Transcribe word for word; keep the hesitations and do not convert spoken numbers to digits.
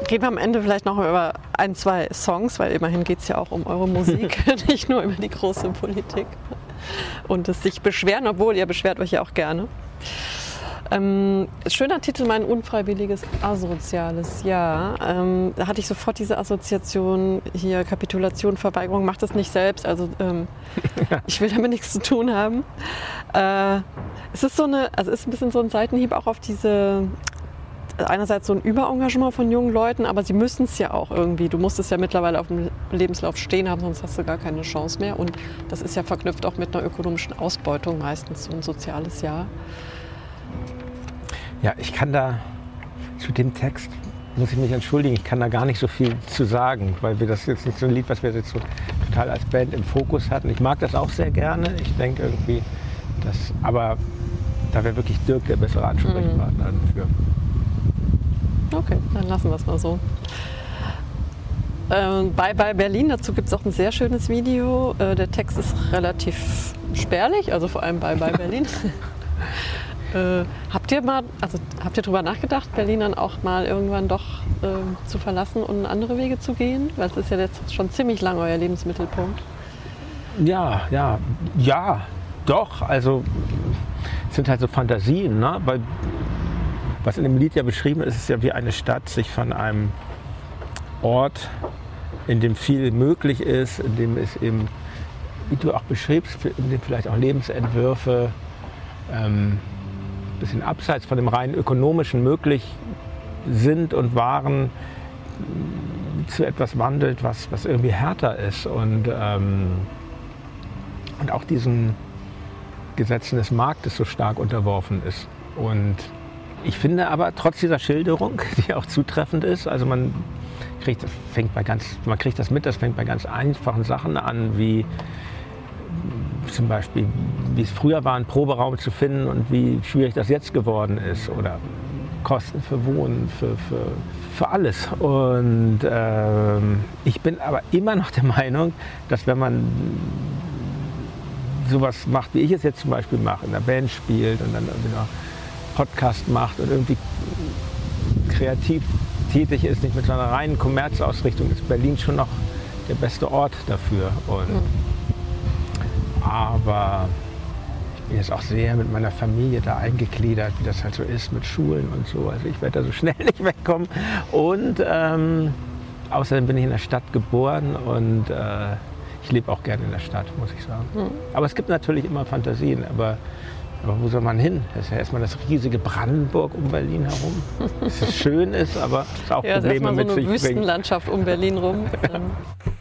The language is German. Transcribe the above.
reden wir am Ende vielleicht noch über ein, zwei Songs, weil immerhin geht es ja auch um eure Musik, nicht nur über die große Politik. Und das sich beschweren, obwohl ihr beschwert euch ja auch gerne. Ähm, schöner Titel, mein unfreiwilliges asoziales Jahr. Ähm, da hatte ich sofort diese Assoziation hier, Kapitulation, Verweigerung, macht das nicht selbst. Also ähm, ich will damit nichts zu tun haben. Äh, es ist so eine, also ist ein bisschen so ein Seitenhieb auch auf diese, einerseits so ein Überengagement von jungen Leuten, aber sie müssen es ja auch irgendwie. Du musst es ja mittlerweile auf dem Lebenslauf stehen haben, sonst hast du gar keine Chance mehr. Und das ist ja verknüpft auch mit einer ökonomischen Ausbeutung, meistens so ein soziales Jahr. Ja, ich kann da zu dem Text, muss ich mich entschuldigen, ich kann da gar nicht so viel zu sagen, weil wir das jetzt nicht so ein Lied, was wir jetzt so total als Band im Fokus hatten. Ich mag das auch sehr gerne. Ich denke irgendwie, dass, aber da wäre wirklich Dirk der bessere Ansprechpartner mhm. dafür. Okay, dann lassen wir es mal so. Ähm, Bye Bye Berlin, dazu gibt es auch ein sehr schönes Video. Äh, der Text ist relativ spärlich, also vor allem Bye Bye Berlin. Äh, habt ihr mal, also habt ihr darüber nachgedacht, Berlin dann auch mal irgendwann doch äh, zu verlassen und andere Wege zu gehen? Weil es ist ja jetzt schon ziemlich lang euer Lebensmittelpunkt. Ja, ja, ja, doch. Also es sind halt so Fantasien, ne? Weil was in dem Lied ja beschrieben ist, ist ja wie eine Stadt sich von einem Ort, in dem viel möglich ist, in dem es eben, wie du auch beschriebst, in dem vielleicht auch Lebensentwürfe ähm, bisschen abseits von dem rein ökonomischen möglich sind und waren, zu etwas wandelt, was, was irgendwie härter ist und, ähm, und auch diesen Gesetzen des Marktes so stark unterworfen ist. Und ich finde aber trotz dieser Schilderung, die auch zutreffend ist, also man kriegt, das fängt bei ganz, man kriegt das mit, das fängt bei ganz einfachen Sachen an, wie zum Beispiel, wie es früher war, einen Proberaum zu finden und wie schwierig das jetzt geworden ist. Oder Kosten für Wohnen, für, für, für alles. Und ähm, ich bin aber immer noch der Meinung, dass wenn man sowas macht, wie ich es jetzt zum Beispiel mache, in der Band spielt und dann irgendwie noch Podcast macht und irgendwie kreativ tätig ist, nicht mit so einer reinen Kommerzausrichtung, ist Berlin schon noch der beste Ort dafür. Und mhm. Aber ich bin jetzt auch sehr mit meiner Familie da eingegliedert, wie das halt so ist mit Schulen und so. Also ich werde da so schnell nicht wegkommen. Und ähm, außerdem bin ich in der Stadt geboren und äh, ich lebe auch gerne in der Stadt, muss ich sagen. Mhm. Aber es gibt natürlich immer Fantasien. Aber, aber wo soll man hin? Das ist ja erstmal das riesige Brandenburg um Berlin herum. Dass es schön ist, aber es auch ja, Probleme ist erstmal so mit eine sich bringt. Wüstenlandschaft um Berlin rum.